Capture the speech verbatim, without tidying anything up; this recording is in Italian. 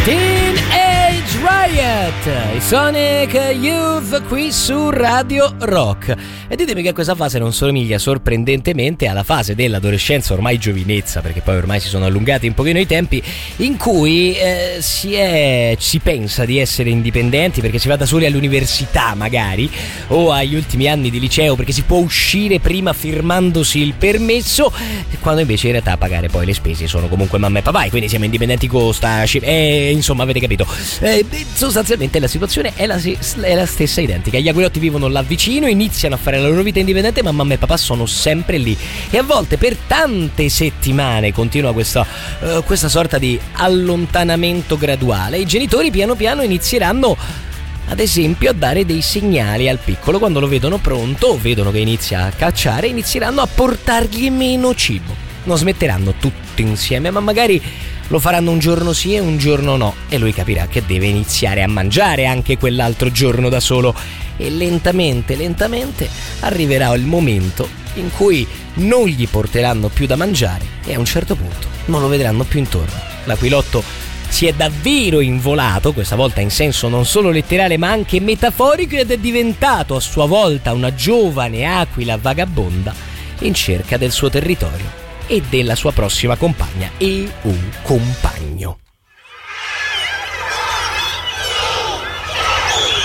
Teenage Riot, i Sonic Youth qui su Radio Rock. E ditemi che questa fase non somiglia sorprendentemente alla fase dell'adolescenza, ormai giovinezza, perché poi ormai si sono allungati un pochino i tempi, in cui eh, si, è, si pensa di essere indipendenti perché si va da soli all'università magari, o agli ultimi anni di liceo perché si può uscire prima firmandosi il permesso, quando invece in realtà a pagare poi le spese sono comunque mamma e papà, e quindi siamo indipendenti con sta e insomma avete capito. Eh, sostanzialmente la situazione è la, è la stessa identica. Gli aquilotti vivono là vicino, iniziano a fare la loro vita indipendente, ma mamma e papà sono sempre lì, e a volte per tante settimane continua questa, uh, questa sorta di allontanamento graduale. I genitori piano piano inizieranno ad esempio a dare dei segnali al piccolo. Quando lo vedono pronto o vedono che inizia a cacciare, inizieranno a portargli meno cibo. Non smetteranno tutti insieme, ma magari lo faranno un giorno sì e un giorno no, e lui capirà che deve iniziare a mangiare anche quell'altro giorno da solo, e lentamente, lentamente arriverà il momento in cui non gli porteranno più da mangiare e a un certo punto non lo vedranno più intorno. L'aquilotto si è davvero involato, questa volta in senso non solo letterale ma anche metaforico, ed è diventato a sua volta una giovane aquila vagabonda in cerca del suo territorio e della sua prossima compagna e un compagno.